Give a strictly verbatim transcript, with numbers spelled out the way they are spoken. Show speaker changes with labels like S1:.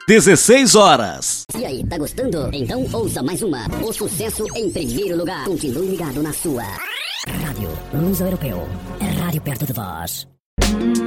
S1: dezesseis horas.
S2: E aí, tá gostando? Então ouça mais uma. O sucesso em primeiro lugar. Continue ligado na sua Rádio Luso Europeu. É rádio perto de vós.